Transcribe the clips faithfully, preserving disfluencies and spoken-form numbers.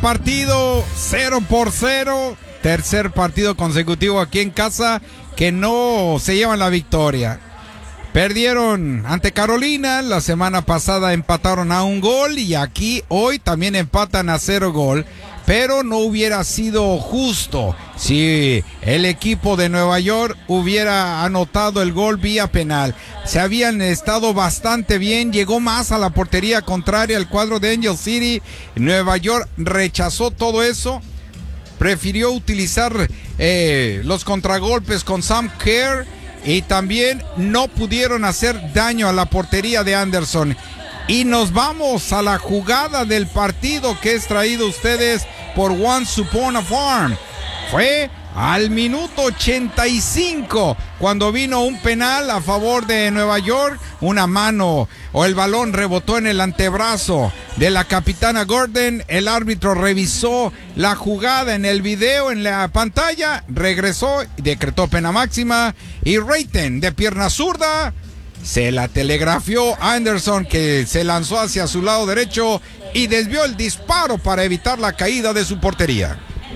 partido cero por cero. Tercer partido consecutivo aquí en casa que no se llevan la victoria. Perdieron ante Carolina, la semana pasada empataron a un gol y aquí hoy también empatan a cero gol, pero no hubiera sido justo si el equipo de Nueva York hubiera anotado el gol vía penal. Se habían estado bastante bien, llegó más a la portería contraria al cuadro de Angel City. Nueva York rechazó todo eso, prefirió utilizar eh, los contragolpes con Sam Kerr y también no pudieron hacer daño a la portería de Anderson. Y nos vamos a la jugada del partido que es traído a ustedes por Once Upon a Farm. Fue al minuto ochenta y cinco cuando vino un penal a favor de Nueva York. Una mano o el balón rebotó en el antebrazo de la capitana Gordon. El árbitro revisó la jugada en el video, en la pantalla, regresó y decretó pena máxima. Y Rayton, de pierna zurda, se la telegrafió a Anderson, que se lanzó hacia su lado derecho y desvió el disparo para evitar la caída de su portería.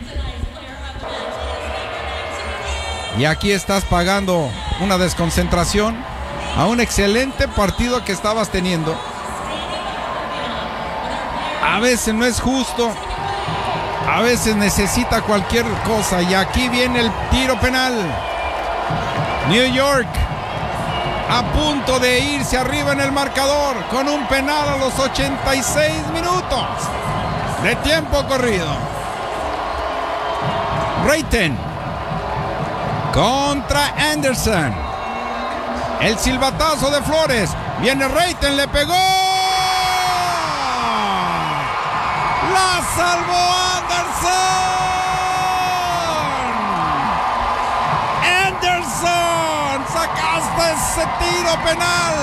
Y aquí estás pagando una desconcentración a un excelente partido que estabas teniendo. A veces no es justo, a veces necesita cualquier cosa, y aquí viene el tiro penal. New York a punto de irse arriba en el marcador con un penal a los ochenta y seis minutos de tiempo corrido. Rayton contra Anderson. El silbatazo de Flores. Viene Rayton, le pegó. La salvó Anderson. Anderson, sacaste ese tiro penal.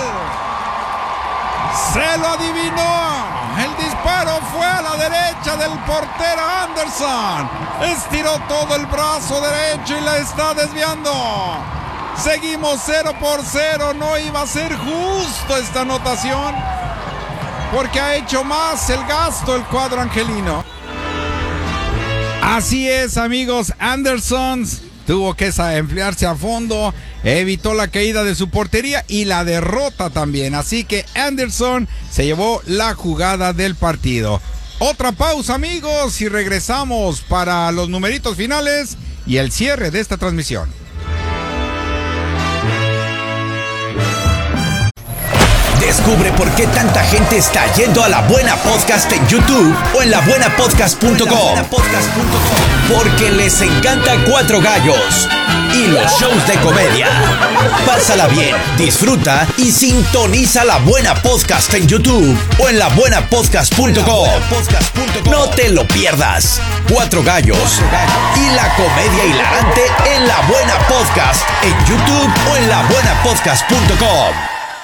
Se lo adivinó. El disparo fue a la derecha del portero Anderson. Estiró todo el brazo derecho y la está desviando. Seguimos cero por cero. No iba a ser justo esta anotación, porque ha hecho más el gasto el cuadro angelino. Así es, amigos. Anderson tuvo que emplearse a fondo, evitó la caída de su portería y la derrota también. Así que Anderson se llevó la jugada del partido. Otra pausa, amigos, y regresamos para los numeritos finales y el cierre de esta transmisión. Descubre por qué tanta gente está yendo a La Buena Podcast en YouTube o en la buena podcast punto com. Porque les encanta Cuatro Gallos y los shows de comedia. Pásala bien, disfruta y sintoniza La Buena Podcast en YouTube o en la buena podcast punto com. No te lo pierdas. Cuatro Gallos y la comedia hilarante en La Buena Podcast en YouTube o en la buena podcast punto com.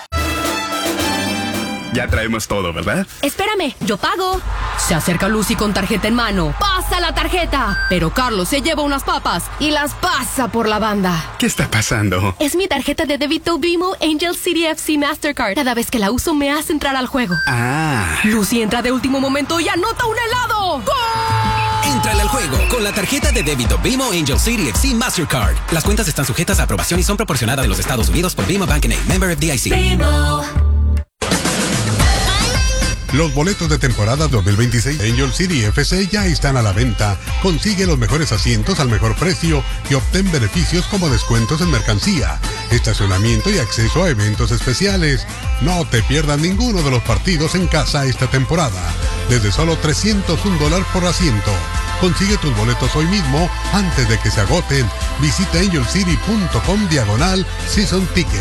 Ya traemos todo, ¿verdad? Espérame, yo pago. Se acerca Lucy con tarjeta en mano. ¡Pasa la tarjeta! Pero Carlos se lleva unas papas y las pasa por la banda. ¿Qué está pasando? Es mi tarjeta de débito Vimo Angel City F C Mastercard. Cada vez que la uso me hace entrar al juego. Ah. Lucy entra de último momento y anota un helado. ¡Gol! Entra al juego con la tarjeta de débito Vimo Angel City F C Mastercard. Las cuentas están sujetas a aprobación y son proporcionadas de los Estados Unidos por Vimo Bank N A, member F D I C. Vimo. Los boletos de temporada dos mil veintiséis Angel City F C ya están a la venta. Consigue los mejores asientos al mejor precio y obtén beneficios como descuentos en mercancía, estacionamiento y acceso a eventos especiales. No te pierdas ninguno de los partidos en casa esta temporada, desde solo trescientos un dólares por asiento. Consigue tus boletos hoy mismo antes de que se agoten. Visita angel city punto com diagonal season tickets.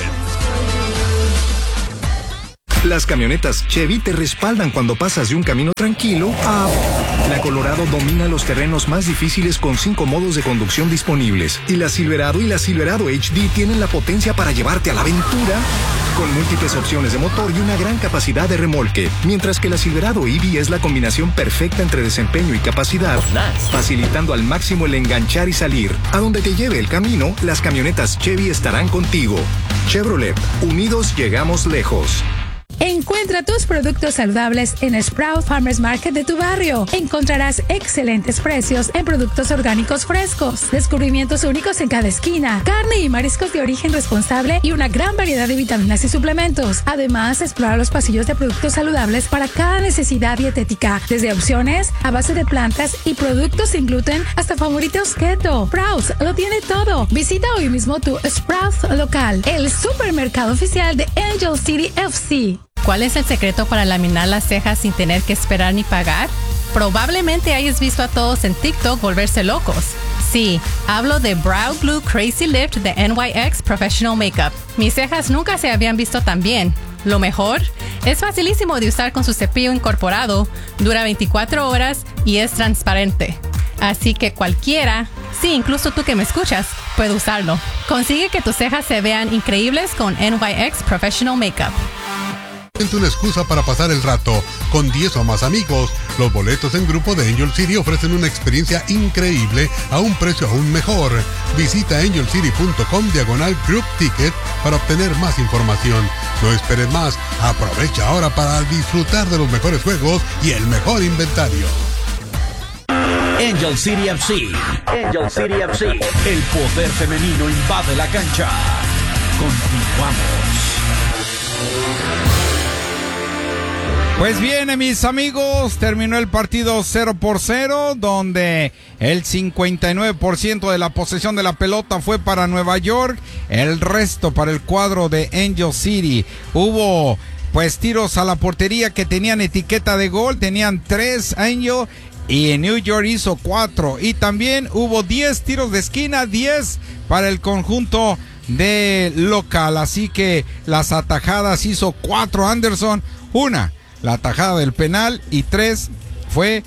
Las camionetas Chevy te respaldan cuando pasas de un camino tranquilo a... La Colorado domina los terrenos más difíciles con cinco modos de conducción disponibles. Y la Silverado y la Silverado H D tienen la potencia para llevarte a la aventura con múltiples opciones de motor y una gran capacidad de remolque. Mientras que la Silverado E V es la combinación perfecta entre desempeño y capacidad, facilitando al máximo el enganchar y salir. A donde te lleve el camino, las camionetas Chevy estarán contigo. Chevrolet, unidos llegamos lejos. Encuentra tus productos saludables en Sprout Farmers Market de tu barrio. Encontrarás excelentes precios en productos orgánicos frescos, descubrimientos únicos en cada esquina, carne y mariscos de origen responsable y una gran variedad de vitaminas y suplementos. Además, explora los pasillos de productos saludables para cada necesidad dietética, desde opciones a base de plantas y productos sin gluten hasta favoritos keto. Sprouts lo tiene todo. Visita hoy mismo tu Sprouts local, el supermercado oficial de Angel City F C. ¿Cuál es el secreto para laminar las cejas sin tener que esperar ni pagar? Probablemente hayas visto a todos en TikTok volverse locos. Sí, hablo de Brow Glue Crazy Lift de N Y X Professional Makeup. Mis cejas nunca se habían visto tan bien. Lo mejor, es facilísimo de usar con su cepillo incorporado, dura veinticuatro horas y es transparente. Así que cualquiera, sí, incluso tú que me escuchas, puede usarlo. Consigue que tus cejas se vean increíbles con N Y X Professional Makeup. Una excusa para pasar el rato con diez o más amigos. Los boletos en grupo de Angel City ofrecen una experiencia increíble a un precio aún mejor. Visita angelcity.com diagonal group ticket para obtener más información. No esperes más, aprovecha ahora para disfrutar de los mejores juegos y el mejor inventario. Angel City F C. Angel City F C. El poder femenino invade la cancha. Continuamos. Pues bien, mis amigos, terminó el partido cero por cero, donde el cincuenta y nueve por ciento de la posesión de la pelota fue para Nueva York, el resto para el cuadro de Angel City. Hubo pues tiros a la portería que tenían etiqueta de gol, tenían tres Angel y New York hizo cuatro. Y también hubo diez tiros de esquina, diez para el conjunto de local. Así que las atajadas hizo cuatro Anderson, una la atajada del penal y tres fue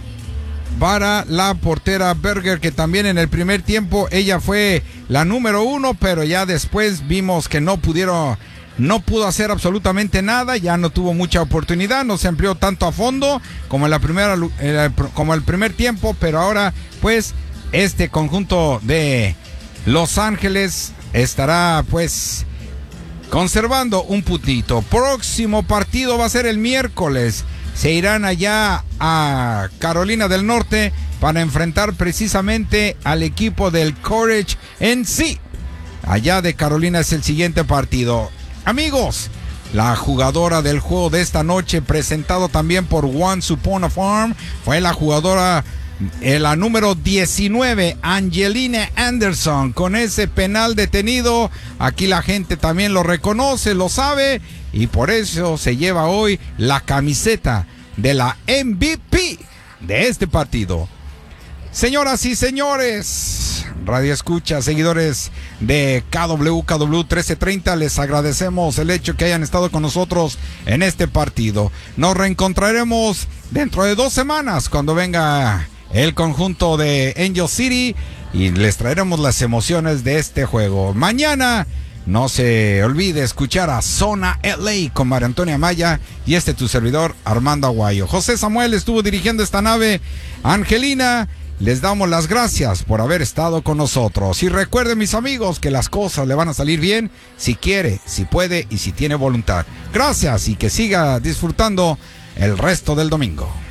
para la portera Berger, que también en el primer tiempo ella fue la número uno, pero ya después vimos que no pudieron, no pudo hacer absolutamente nada, ya no tuvo mucha oportunidad, no se amplió tanto a fondo como en la primera, como el primer tiempo, pero ahora pues este conjunto de Los Ángeles estará pues conservando un puntito. Próximo partido va a ser el miércoles. Se irán allá a Carolina del Norte para enfrentar precisamente al equipo del Courage en sí. Allá de Carolina es el siguiente partido. Amigos, la jugadora del juego de esta noche, presentado también por Once Upon a Farm, fue la jugadora Eh, la número diecinueve, Angelina Anderson, con ese penal detenido. Aquí la gente también lo reconoce, lo sabe, y por eso se lleva hoy la camiseta de la M V P de este partido. Señoras y señores, radio escucha, seguidores de K W K W trece treinta, les agradecemos el hecho que hayan estado con nosotros en este partido. Nos reencontraremos dentro de dos semanas cuando venga el conjunto de Angel City y les traeremos las emociones de este juego. Mañana no se olvide escuchar a Zona L A con María Antonia Maya y este tu servidor Armando Aguayo. José Samuel estuvo dirigiendo esta nave. Angelina, les damos las gracias por haber estado con nosotros. Y recuerden, mis amigos, que las cosas le van a salir bien si quiere, si puede y si tiene voluntad. Gracias y que siga disfrutando el resto del domingo.